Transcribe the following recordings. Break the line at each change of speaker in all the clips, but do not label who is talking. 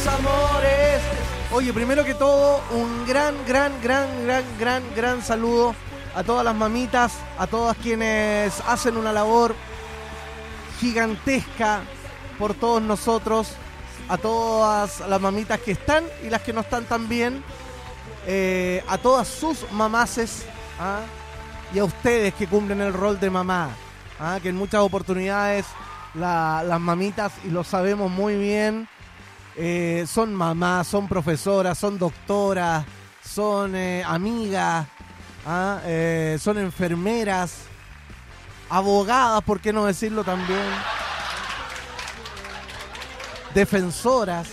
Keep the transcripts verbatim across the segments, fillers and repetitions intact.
amores. Oye, primero que todo, un gran, gran, gran, gran, gran, gran saludo a todas las mamitas, a todas quienes hacen una labor gigantesca por todos nosotros, a todas las mamitas que están y las que no están tan bien, eh, a todas sus mamaces, ¿ah? Y a ustedes que cumplen el rol de mamá, ¿ah? Que en muchas oportunidades la, las mamitas, y lo sabemos muy bien, eh, son mamás, son profesoras, son doctoras, son eh, amigas, ¿ah? eh, son enfermeras, abogadas, ¿por qué no decirlo también? Defensoras,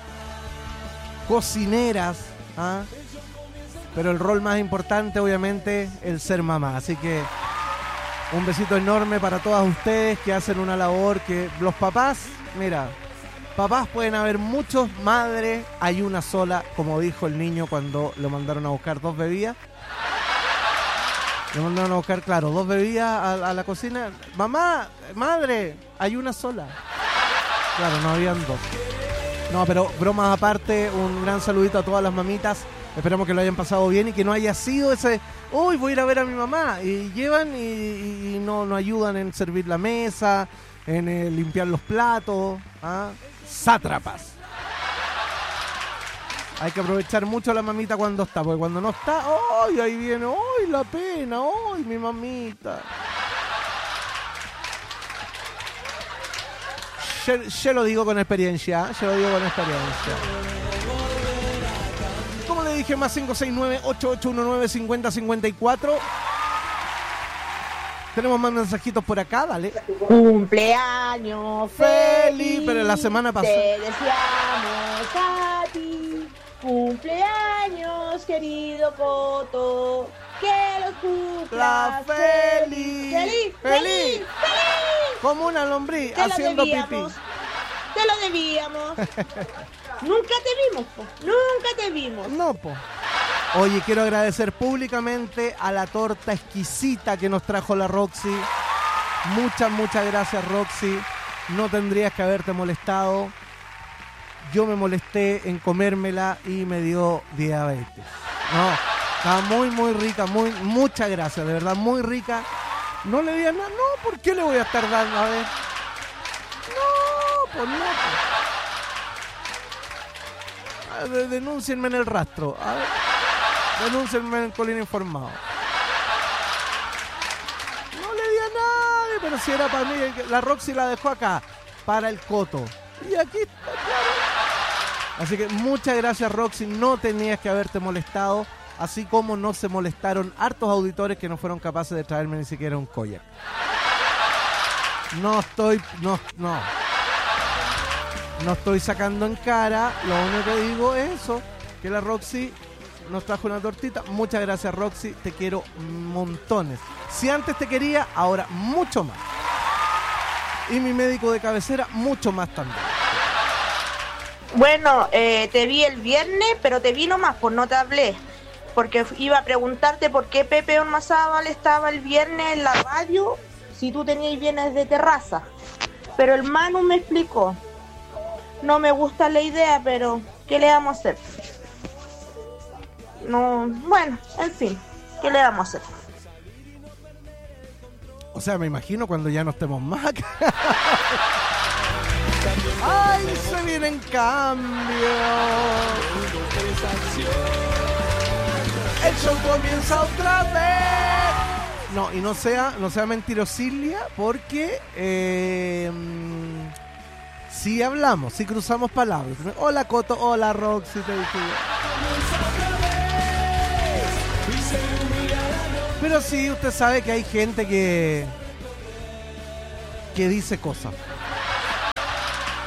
cocineras, ¿ah? Pero el rol más importante, obviamente, el ser mamá. Así que un besito enorme para todas ustedes que hacen una labor que los papás, mira, papás pueden haber muchos, madre hay una sola, como dijo el niño cuando lo mandaron a buscar dos bebidas. Le mandaron a buscar, claro, dos bebidas a, a la cocina. Mamá, madre, hay una sola. Claro, no habían dos. No, pero bromas aparte, un gran saludito a todas las mamitas. Esperamos que lo hayan pasado bien y que no haya sido ese, uy, voy a ir a ver a mi mamá. Y llevan y, y, y no, no ayudan en servir la mesa, en eh, limpiar los platos. ¿Ah? Sátrapas. Hay que aprovechar mucho a la mamita cuando está, porque cuando no está, ¡ay! Ahí viene, ¡ay! La pena, ¡ay! Mi mamita. Yo, yo lo digo con experiencia, yo lo digo con experiencia. Como le dije, más cinco seis nueve, ocho ocho uno nueve, cinco cero cinco cuatro. Tenemos más mensajitos por acá, dale.
Cumpleaños feliz,
pero la semana pasada.
Te deseamos a ti. Cumpleaños, querido Coto. Que los cumplas
feliz.
Feliz, feliz, feliz, feliz.
Como una lombriz
Te
haciendo
lo
pipí.
Te lo debíamos. Nunca te vimos, po. Nunca te vimos.
No, po. Oye, quiero agradecer públicamente a la torta exquisita que nos trajo la Roxy. Muchas, muchas gracias, Roxy. No tendrías que haberte molestado. Yo me molesté en comérmela y me dio diabetes. No, estaba muy, muy rica. Muy, muchas gracias, de verdad, muy rica. No le digas nada. No, ¿por qué le voy a estar dando? A ver. No, pues no. Pues. Denúncienme en el rastro. A ver. Denúncienme en el Colina Informado. No le di a nadie, pero si era para mí, la Roxy la dejó acá, para el Coto. Y aquí está, claro. Así que muchas gracias, Roxy, no tenías que haberte molestado, así como no se molestaron hartos auditores que no fueron capaces de traerme ni siquiera un collar. No estoy, no, no. No estoy sacando en cara, lo único que digo es eso, que la Roxy nos trajo una tortita. Muchas gracias, Roxy, te quiero montones. Si antes te quería, ahora mucho más. Y mi médico de cabecera, mucho más también.
Bueno, eh, te vi el viernes, pero te vi nomás, pues no te hablé. Porque iba a preguntarte por qué Pepe Ormazábal estaba el viernes en la radio si tú tenías bienes de terraza. Pero el Manu me explicó. No me gusta la idea, pero ¿qué le vamos a hacer? No, bueno, en fin, ¿qué le vamos a hacer?
O sea, me imagino cuando ya no estemos más acá. ¡Ay, se vienen cambios! El show comienza otra vez. No, y no sea, no sea mentirosilia, porque eh, sí hablamos, sí cruzamos palabras. Hola Coto, hola Roxy, te dije. Pero sí, usted sabe que hay gente que que dice cosas.